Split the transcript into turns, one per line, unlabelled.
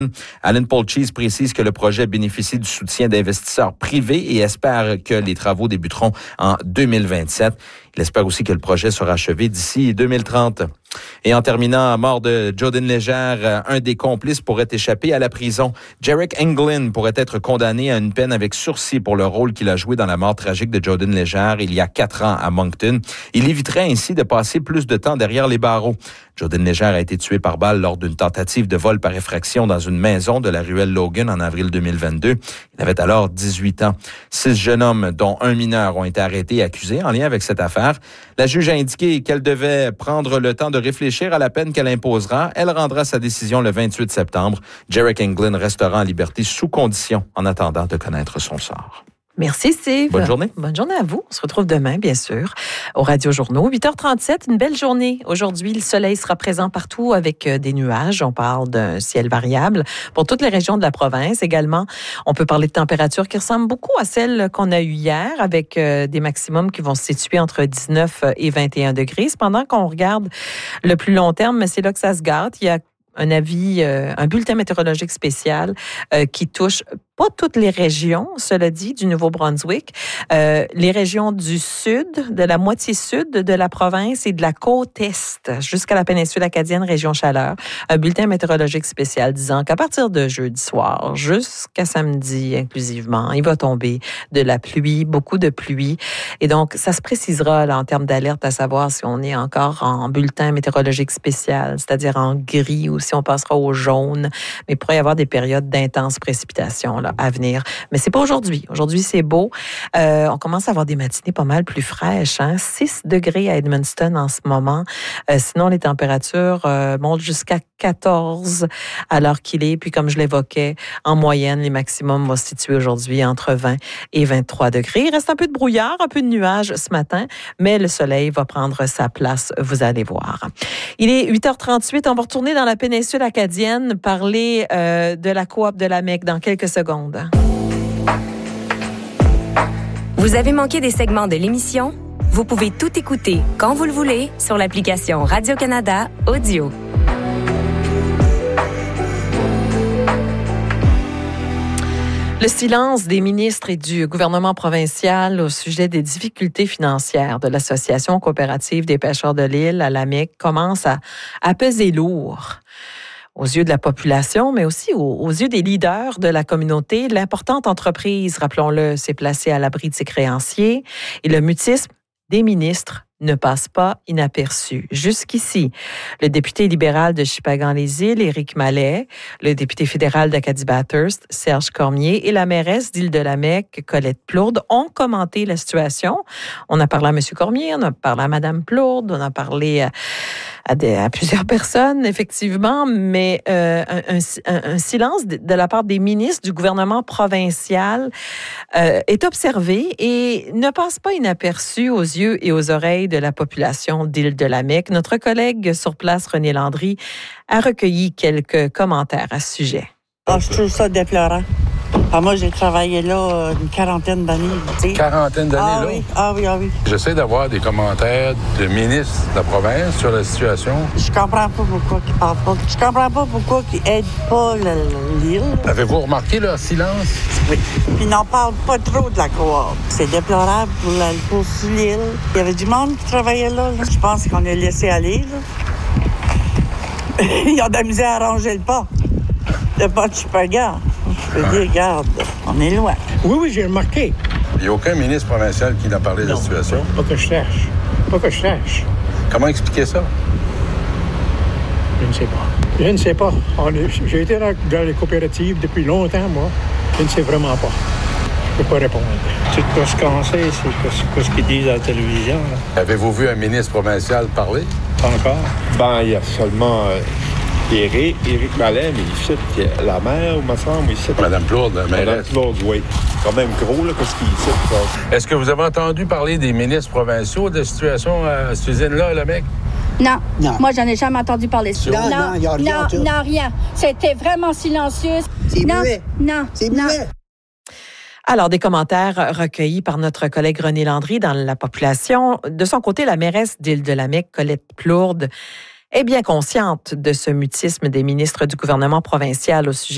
Alan Polchis précise que le projet bénéficie du soutien d'investisseurs privés et espère que les travaux débuteront en 2027. Il espère aussi que le projet sera achevé d'ici 2030. Et en terminant, à mort de Jordan Legere, un des complices pourrait échapper à la prison. Jarek Englund pourrait être condamné à une peine avec sursis pour le rôle qu'il a joué dans la mort tragique de Jordan Legere il y a 4 ans à Moncton. Il éviterait ainsi de passer plus de temps derrière les barreaux. Jordan Legere a été tué par balle lors d'une tentative de vol par effraction dans une maison de la ruelle Logan en avril 2022. Il avait alors 18 ans. 6 jeunes hommes, dont un mineur, ont été arrêtés et accusés en lien avec cette affaire. La juge a indiqué qu'elle devait prendre le temps de réfléchir à la peine qu'elle imposera. Elle rendra sa décision le 28 septembre. Jarek Englund restera en liberté sous condition en attendant de connaître son sort.
Merci, Steve.
Bonne journée.
Bonne journée à vous. On se retrouve demain, bien sûr, au Radio Journaux. 8h37, une belle journée. Aujourd'hui, le soleil sera présent partout avec des nuages. On parle d'un ciel variable pour toutes les régions de la province. Également, on peut parler de températures qui ressemblent beaucoup à celles qu'on a eues hier, avec des maximums qui vont se situer entre 19 et 21 degrés. Cependant, quand on regarde le plus long terme, c'est là que ça se gâte. Il y a un avis, un bulletin météorologique spécial qui touche pas toutes les régions, cela dit, du Nouveau-Brunswick. Les régions du sud, de la moitié sud de la province et de la côte est, jusqu'à la péninsule acadienne, région chaleur. Un bulletin météorologique spécial disant qu'à partir de jeudi soir jusqu'à samedi inclusivement, il va tomber de la pluie, beaucoup de pluie. Et donc, ça se précisera là, en termes d'alerte, à savoir si on est encore en bulletin météorologique spécial, c'est-à-dire en gris, ou si on passera au jaune. Mais il pourrait y avoir des périodes d'intenses précipitations là, à venir. Mais c'est pas aujourd'hui. Aujourd'hui, c'est beau. On commence à avoir des matinées pas mal plus fraîches. 6 degrés à Edmundston en ce moment. Sinon, les températures montent jusqu'à 14 à l'heure qu'il est. Puis, comme je l'évoquais, en moyenne, les maximums vont se situer aujourd'hui entre 20 et 23 degrés. Il reste un peu de brouillard, un peu de nuages ce matin, mais le soleil va prendre sa place, vous allez voir. Il est 8h38. On va retourner dans la péninsule acadienne, parler de la coop de la Mecque dans quelques secondes.
Vous avez manqué des segments de l'émission? Vous pouvez tout écouter quand vous le voulez sur l'application Radio-Canada Audio.
Le silence des ministres et du gouvernement provincial au sujet des difficultés financières de l'Association coopérative des pêcheurs de l'île à la Mecque commence à peser lourd aux yeux de la population, mais aussi aux yeux des leaders de la communauté. L'importante entreprise, rappelons-le, s'est placée à l'abri de ses créanciers et le mutisme des ministres ne passe pas inaperçu. Jusqu'ici, le député libéral de Shippagan-les-Îles, Éric Mallet, le député fédéral d'Acadie-Bathurst, Serge Cormier, et la mairesse d'Île-de-la-Mecque, Colette Plourde, ont commenté la situation. On a parlé à M. Cormier, on a parlé à Mme Plourde, on a parlé à plusieurs personnes, effectivement, mais un silence de la part des ministres du gouvernement provincial est observé et ne passe pas inaperçu aux yeux et aux oreilles de la population d'Île-de-la-Mecque. Notre collègue sur place, René Landry, a recueilli quelques commentaires à ce sujet.
Je trouve ça déplorant. Moi, j'ai travaillé là une quarantaine d'années.
Une quarantaine d'années, là?
Oui. Ah oui.
J'essaie d'avoir des commentaires de ministres de la province sur la situation.
Je comprends pas pourquoi ils parlent pas. Je comprends pas pourquoi ils aident pas l'île.
Avez-vous remarqué leur silence?
Oui. Puis ils n'en parlent pas trop de la coop. C'est déplorable pour l'île. Il y avait du monde qui travaillait là. Je pense qu'on a laissé aller, là. Ils ont de la misère à ranger le pas. Le pas de Shippagan. Je peux dire, regarde, on est loin.
Oui, j'ai remarqué.
Il n'y a aucun ministre provincial qui n'a parlé de la situation.
Pas que je cherche.
Comment expliquer ça?
Je ne sais pas. J'ai été dans les coopératives depuis longtemps, moi. Je ne sais vraiment pas. Je ne peux pas répondre. Tout ce qu'on sait, c'est ce qu'ils disent à la télévision. Là.
Avez-vous vu un ministre provincial parler?
Pas encore.
Il y a seulement Éric Mallet, mais ici, la mère, il me semble, ici.
Mme Plourde, la mairesse.
Mme Plourde, oui. Quand même gros, là, qu'est-ce qu'il dit ici.
Est-ce que vous avez entendu parler des ministres provinciaux de la situation à cette usine-là, à la Mecque?
Non. Moi, j'en ai jamais entendu parler.
Non, il n'y a rien.
Non, rien. C'était vraiment silencieux.
C'est muet.
Non.
C'est muet.
Alors, des commentaires recueillis par notre collègue René Landry dans la population. De son côté, la mairesse d'Île-de-la-Mecque, Colette Plourde, est bien consciente de ce mutisme des ministres du gouvernement provincial au sujet